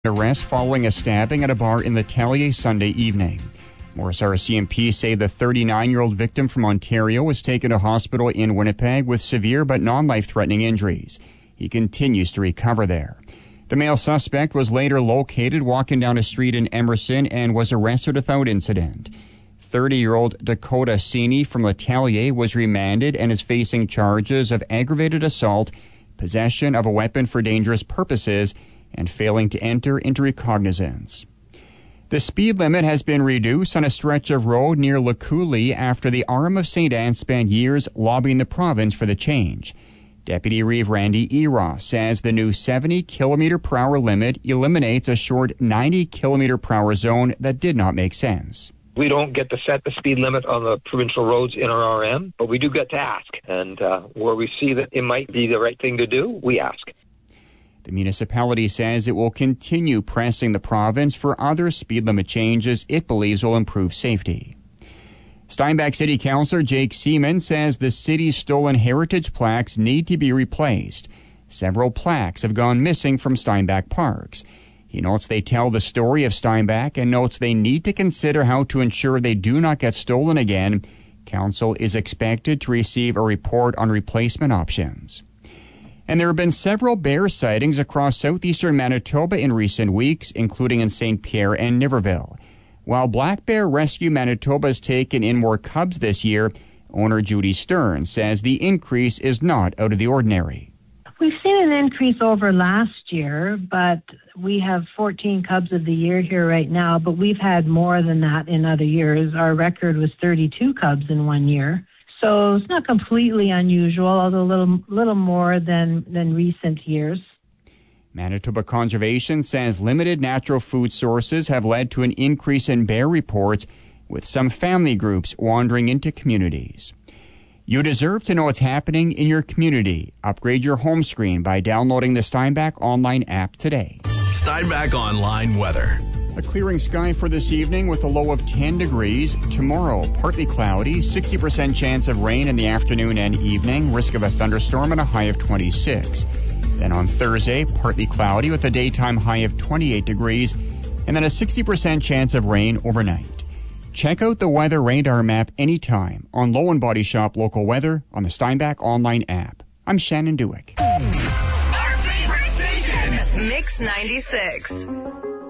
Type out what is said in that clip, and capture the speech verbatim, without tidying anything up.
Arrest following a stabbing at a bar in Letellier Sunday evening. Morris R C M P say the thirty-nine-year-old victim from Ontario was taken to hospital in Winnipeg with severe but non-life-threatening injuries. He continues to recover there. The male suspect was later located walking down a street in Emerson and was arrested without incident. thirty-year-old Dakota Sini from Letellier was remanded and is facing charges of aggravated assault, possession of a weapon for dangerous purposes, and failing to enter into recognizance. The speed limit has been reduced on a stretch of road near Lacoulee after the arm of Saint Anne spent years lobbying the province for the change. Deputy Reeve Randy Eros says the new seventy kilometer per hour limit eliminates a short ninety kilometer per hour zone that did not make sense. We don't get to set the speed limit on the provincial roads in our R M, but we do get to ask. And uh, where we see that it might be the right thing to do, we ask. The municipality says it will continue pressing the province for other speed limit changes it believes will improve safety. Steinbach City Councillor Jake Seaman says the city's stolen heritage plaques need to be replaced. Several plaques have gone missing from Steinbach parks. He notes they tell the story of Steinbach and notes they need to consider how to ensure they do not get stolen again. Council is expected to receive a report on replacement options. And there have been several bear sightings across southeastern Manitoba in recent weeks, including in Saint Pierre and Niverville. While Black Bear Rescue Manitoba has taken in more cubs this year, owner Judy Stern says the increase is not out of the ordinary. We've seen an increase over last year, but we have fourteen cubs of the year here right now, but we've had more than that in other years. Our record was thirty-two cubs in one year. So it's not completely unusual, although a little, little more than, than recent years. Manitoba Conservation says limited natural food sources have led to an increase in bear reports, with some family groups wandering into communities. You deserve to know what's happening in your community. Upgrade your home screen by downloading the Steinbach Online app today. Steinbach Online weather. A clearing sky for this evening with a low of ten degrees. Tomorrow, partly cloudy, sixty percent chance of rain in the afternoon and evening, risk of a thunderstorm and a high of twenty-six. Then on Thursday, partly cloudy with a daytime high of twenty-eight degrees, and then a sixty percent chance of rain overnight. Check out the weather radar map anytime on Low and Body Shop Local Weather on the Steinbach Online app. I'm Shannon Dewick. Our favorite station, Mix ninety-six.